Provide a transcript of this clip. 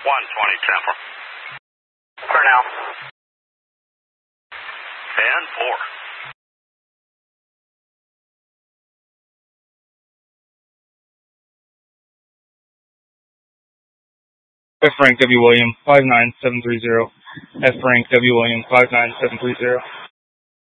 120 Temple. For now. And 4. F Frank W. William 59730. F Frank W. William 59730.